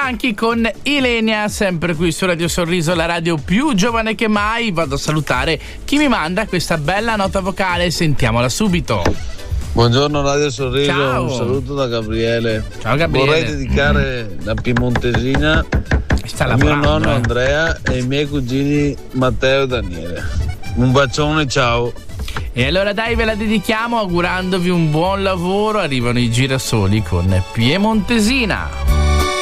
Bianchi con Ilenia, sempre qui su Radio Sorriso, la radio più giovane che mai. Vado a salutare chi mi manda questa bella nota vocale, sentiamola subito. Buongiorno Radio Sorriso, Ciao. Un saluto da Gabriele. Ciao Gabriele. Vorrei dedicare la piemontesina al mio nonno Andrea e ai miei cugini Matteo e Daniele. Un bacione, ciao. E allora dai, ve la dedichiamo augurandovi un buon lavoro. Arrivano i Girasoli con Piemontesina.